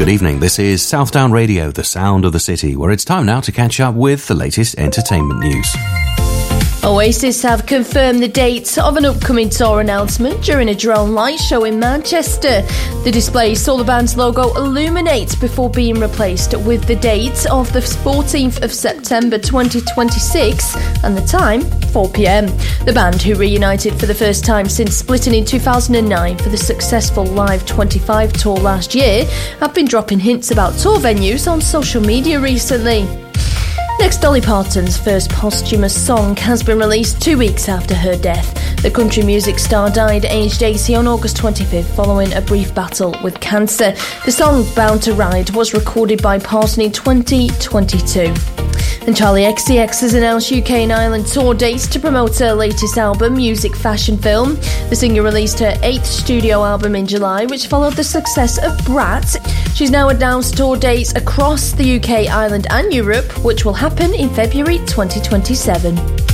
Good evening. This is Southdown Radio, the sound of the city, where it's time now to catch up with the latest entertainment news. Oasis have confirmed the date of an upcoming tour announcement during a drone light show in Manchester. The display saw the band's logo illuminate before being replaced with the date of the 14th of September 2026 and the time 4 p.m. The band, who reunited for the first time since splitting in 2009 for the successful Live 25 tour last year, have been dropping hints about tour venues on social media recently. Next, Dolly Parton's first posthumous song has been released 2 weeks after her death. The country music star died aged 80 on August 25th following a brief battle with cancer. The song Bound to Ride was recorded by Parton in 2022. And Charlie XCX has announced UK and Ireland tour dates to promote her latest album, Music Fashion Film. The singer released her 8th studio album in July, which followed the success of Brat. She's now announced tour dates across the UK, Ireland and Europe, which will happen in February 2027.